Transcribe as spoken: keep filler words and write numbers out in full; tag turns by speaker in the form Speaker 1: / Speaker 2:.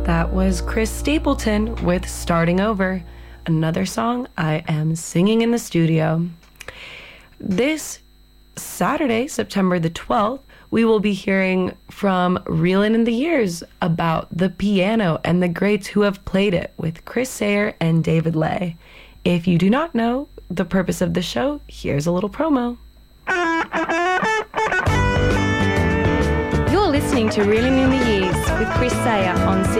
Speaker 1: That was Chris Stapleton with Starting Over, another song I am singing in the studio. This Saturday, September the twelfth, we will be hearing from Reelin' in the Years about the piano and the greats who have played it with Chris Sayer and David Lay. If you do not know the purpose of the show, here's a little promo.
Speaker 2: You're listening to Reelin' in the Years with Chris Sayer on